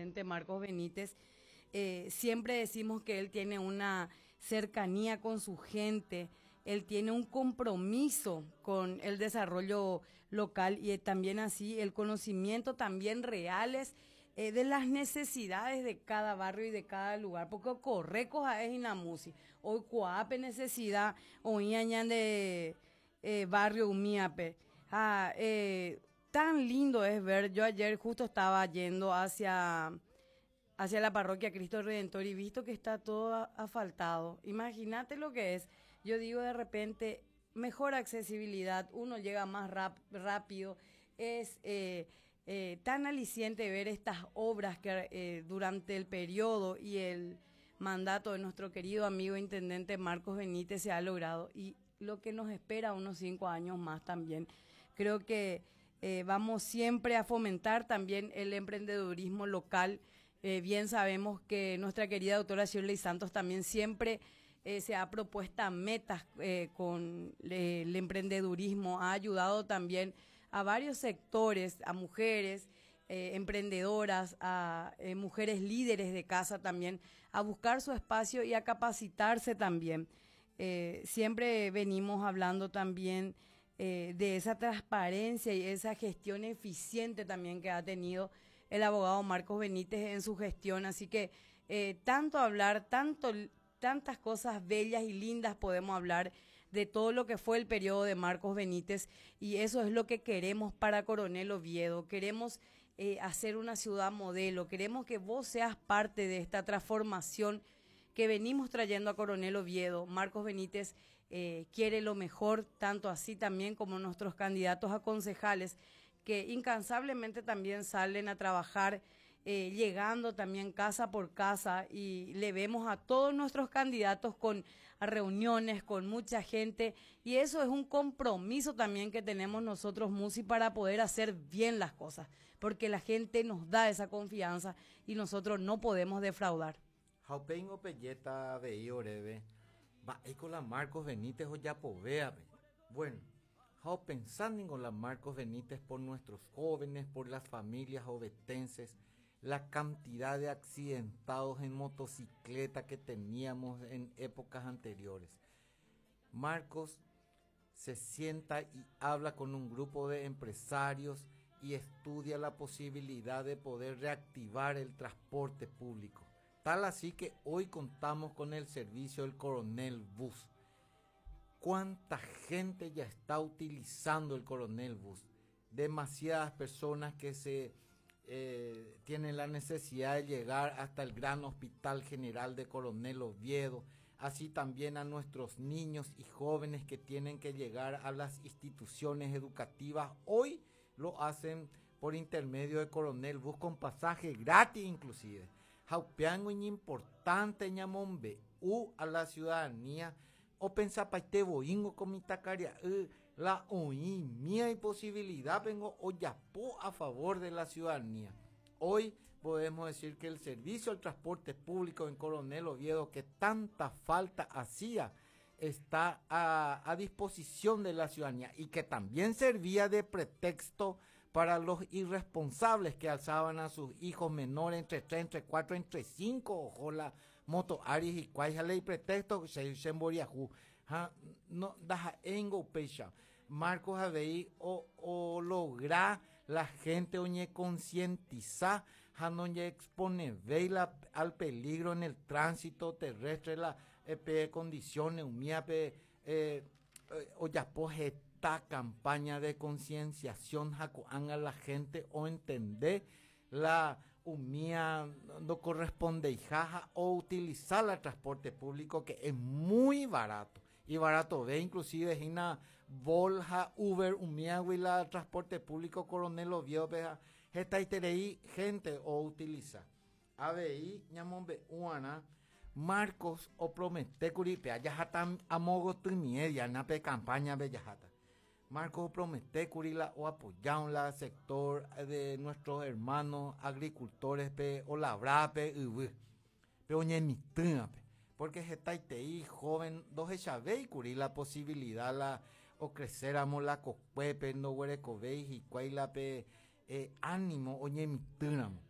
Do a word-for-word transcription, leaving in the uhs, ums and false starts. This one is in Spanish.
intendente Marcos Benítez, eh, siempre decimos que él tiene una cercanía con su gente, él tiene un compromiso con el desarrollo local y eh, también así el conocimiento también reales eh, de las necesidades de cada barrio y de cada lugar, porque Correcos es Inamusi, hoy Coape necesidad, hoy añan de eh, barrio Umiape. Ah, eh, tan lindo es ver, yo ayer justo estaba yendo hacia, hacia la parroquia Cristo Redentor y visto que está todo a- asfaltado. Imagínate lo que es. Yo digo de repente, mejor accesibilidad, uno llega más rap- rápido, es eh, eh, tan aliciente ver estas obras que eh, durante el periodo y el mandato de nuestro querido amigo intendente Marcos Benítez se ha logrado y lo que nos espera unos cinco años más también. Creo que eh, vamos siempre a fomentar también el emprendedurismo local. Eh, bien sabemos que nuestra querida doctora Shirley Santos también siempre eh, se ha propuesto metas eh, con eh, el emprendedurismo, ha ayudado también a varios sectores, a mujeres eh, emprendedoras, a eh, mujeres líderes de casa también, a buscar su espacio y a capacitarse también. Eh, siempre venimos hablando también eh, de esa transparencia y esa gestión eficiente también que ha tenido el abogado Marcos Benítez en su gestión. Así que eh, tanto hablar, tanto, tantas cosas bellas y lindas podemos hablar de todo lo que fue el periodo de Marcos Benítez y eso es lo que queremos para Coronel Oviedo. Queremos eh, hacer una ciudad modelo, queremos que vos seas parte de esta transformación que venimos trayendo a Coronel Oviedo. Marcos Benítez eh, quiere lo mejor, tanto así también como nuestros candidatos a concejales, que incansablemente también salen a trabajar, eh, llegando también casa por casa y le vemos a todos nuestros candidatos con a reuniones, con mucha gente y eso es un compromiso también que tenemos nosotros, Musi, para poder hacer bien las cosas, porque la gente nos da esa confianza y nosotros no podemos defraudar. Jaupengo pelleta veí oreve, va con la Marcos Benítez o ya povea. Bueno, jau pensando con la Marcos Benítez por nuestros jóvenes, por las familias ovetenses, la cantidad de accidentados en motocicleta que teníamos en épocas anteriores. Marcos se sienta y habla con un grupo de empresarios y estudia la posibilidad de poder reactivar el transporte público. Tal así que hoy contamos con el servicio del Coronel Bus. ¿Cuánta gente ya está utilizando el Coronel Bus? Demasiadas personas que se eh, tienen la necesidad de llegar hasta el gran Hospital General de Coronel Oviedo, así también a nuestros niños y jóvenes que tienen que llegar a las instituciones educativas. Hoy lo hacen por intermedio de Coronel Bus con pasaje gratis inclusive. Jaupeango importante ñamombe u a la ciudadanía o pensar paite boingo comitacaria uh, la oí mía y posibilidad vengo o yapó a favor de la ciudadanía. Hoy podemos decir que el servicio al transporte público en Coronel Oviedo que tanta falta hacía está a, a disposición de la ciudadanía y que también servía de pretexto para los irresponsables que alzaban a sus hijos menores entre tres, entre cuatro, entre cinco, ojo la moto aris y cuájale y pretexto se se emboriajú. No, daja engo pecha. Marcos Abey o, o lograr la gente oñe concientizar, no expone veila al peligro en el tránsito terrestre, la eh, condiciones, humía, eh, eh, o ya pojeta esta campaña de concienciación a la gente o entender la humía no corresponde y jaja o utilizar el transporte público que es muy barato y barato ve inclusive es una bolja Uber humía y la transporte público Coronel Oviedo esta iterei gente o utiliza A B I ñamombe uana Marcos o promete curipe ayajata amogo tu media na pe campaña bellajata Marcos promete curila o apoyar la sector de nuestros hermanos agricultores pe o labrape uy pero ñemituna pe porque jetaitei joven dos echavei curila posibilidad la o creceramos la cocuepe no huerecovei y cuaila pe eh, ánimo o ñemituna